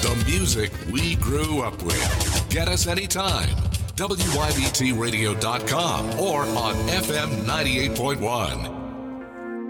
The music we grew up with. Get us anytime. WYBTradio.com or on FM 98.1.